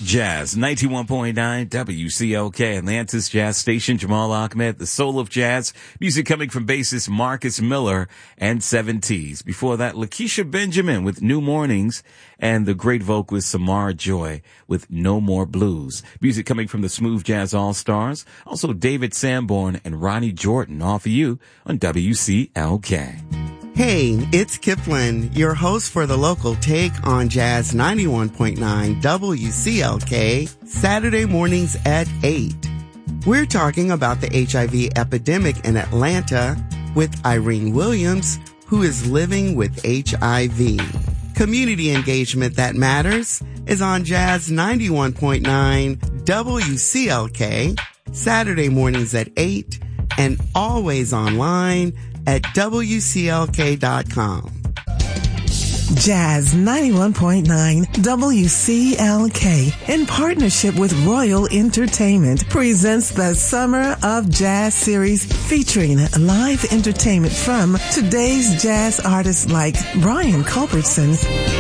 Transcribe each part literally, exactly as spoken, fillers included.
Jazz, ninety-one point nine W C L K, Atlantis Jazz Station. Jamal Ahmed, the soul of jazz. Music coming from bassist Marcus Miller and Seven T's. Before that, Lakeisha Benjamin with New Mornings and the great vocalist Samara Joy with No More Blues. Music coming from the Smooth Jazz All-Stars. Also David Sanborn and Ronnie Jordan, all for you on W C L K. Hey, it's Kipling, your host for the local take on Jazz ninety-one point nine W C L K, Saturday mornings at eight. We're talking about the H I V epidemic in Atlanta with Irene Williams, who is living with H I V. Community engagement that matters is on Jazz ninety-one point nine W C L K, Saturday mornings at eight, and always online at W C L K dot com. Jazz ninety-one point nine W C L K, in partnership with Royal Entertainment, presents the Summer of Jazz series featuring live entertainment from today's jazz artists like Brian Culbertson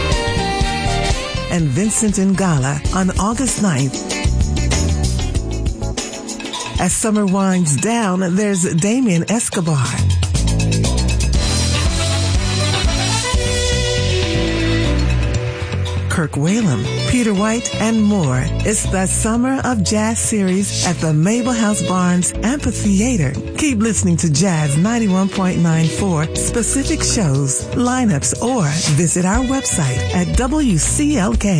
and Vincent Ngala on August ninth. As summer winds down, there's Damien Escobar, Kirk Whalum, Peter White, and more. It's the Summer of Jazz series at the Mabel House Barnes Amphitheater. Keep listening to Jazz ninety-one point nine for specific shows, lineups, or visit our website at W C L K.